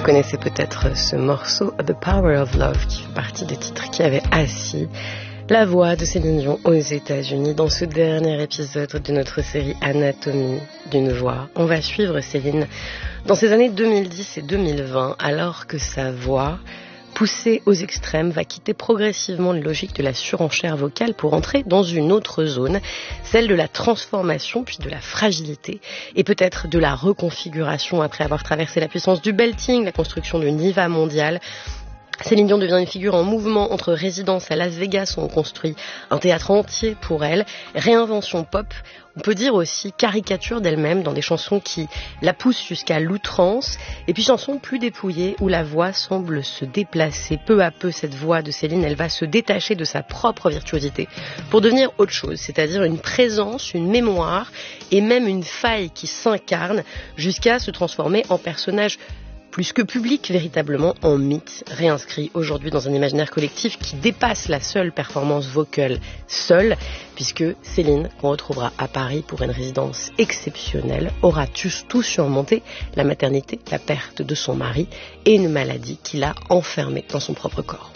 connaissez peut-être ce morceau The Power of Love qui fait partie des titres qui avaient assis la voix de Céline Dion aux États-Unis. Dans ce dernier épisode de notre série Anatomie d'une voix, on va suivre Céline dans ces années 2010 et 2020 alors que sa voix, poussée aux extrêmes, va quitter progressivement la logique de la surenchère vocale pour entrer dans une autre zone, celle de la transformation puis de la fragilité et peut-être de la reconfiguration après avoir traversé la puissance du belting, la construction d'une diva mondiale. Céline Dion devient une figure en mouvement entre résidence à Las Vegas où on construit un théâtre entier pour elle, réinvention pop, on peut dire aussi caricature d'elle-même dans des chansons qui la poussent jusqu'à l'outrance et puis chansons plus dépouillées où la voix semble se déplacer. Peu à peu, cette voix de Céline, elle va se détacher de sa propre virtuosité pour devenir autre chose, c'est-à-dire une présence, une mémoire et même une faille qui s'incarne jusqu'à se transformer en personnage plus que public, véritablement en mythe, réinscrit aujourd'hui dans un imaginaire collectif qui dépasse la seule performance vocale seule, puisque Céline, qu'on retrouvera à Paris pour une résidence exceptionnelle, aura tout surmonté, la maternité, la perte de son mari et une maladie qui l'a enfermée dans son propre corps.